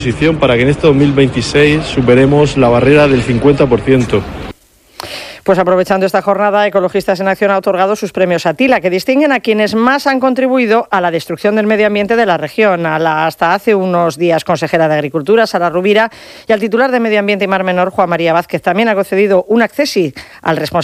Para que en este 2026 superemos la barrera del 50%. Pues aprovechando esta jornada, Ecologistas en Acción ha otorgado sus premios Atila, que distinguen a quienes más han contribuido a la destrucción del medio ambiente de la región. A la hasta hace unos días consejera de Agricultura, Sara Rubira, y al titular de Medio Ambiente y Mar Menor, Juan María Vázquez. También ha concedido un accesi al responsable